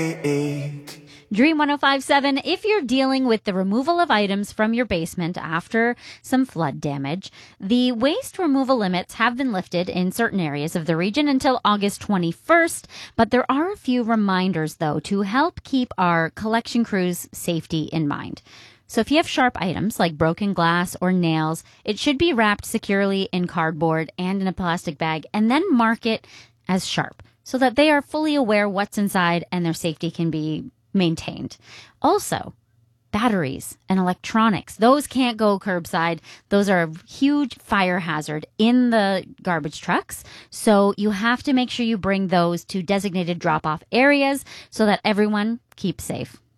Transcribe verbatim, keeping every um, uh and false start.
Dream one oh five point seven, if you're dealing with the removal of items from your basement after some flood damage, the waste removal limits have been lifted in certain areas of the region until August twenty-first, but there are a few reminders, though, to help keep our collection crew's safety in mind. So if you have sharp items like broken glass or nails, it should be wrapped securely in cardboard and in a plastic bag and then mark it as sharp so that they are fully aware what's inside and their safety can be maintained. Also, batteries and electronics, those can't go curbside. Those are a huge fire hazard in the garbage trucks. So you have to make sure you bring those to designated drop-off areas so that everyone keeps safe.